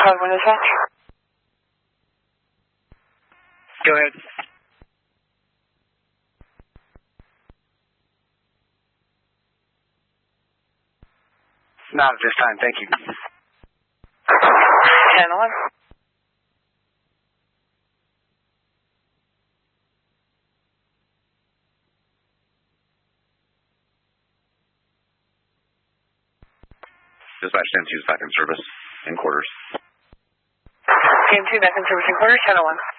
Code 1 dispatch. Go ahead. Not at this time, thank you. 10-11. Dispatch 10-2 is back in service in quarters. 10-2 back in service in quarters, 10-1.